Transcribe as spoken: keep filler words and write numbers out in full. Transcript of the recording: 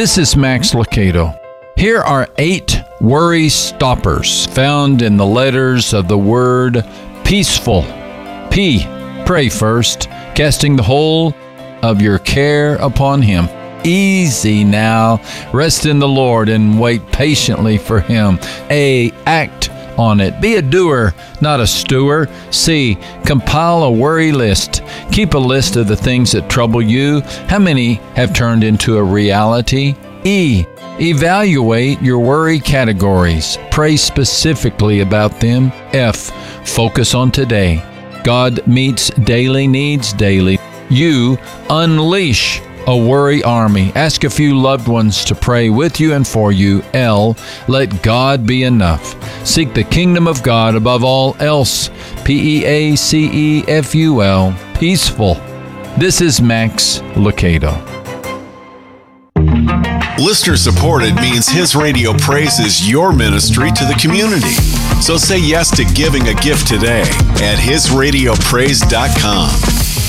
This is Max Lucado. Here are eight worry stoppers found in the letters of the word peaceful. P, pray first, casting the whole of your care upon Him. Easy now, rest in the Lord and wait patiently for Him. A, act on it. Be a doer, not a stewer. C, compile a worry list. Keep a list of the things that trouble you. How many have turned into a reality? E, evaluate your worry categories. Pray specifically about them. F, focus on today. God meets daily needs daily. U, unleash a worry army. Ask a few loved ones to pray with you and for you. L, let God be enough. Seek the kingdom of God above all else. P E A C E F U L. Peaceful. This is Max Lucado. Listener supported means his radio praises your ministry to the community. So say yes to giving a gift today at his radio praise dot com.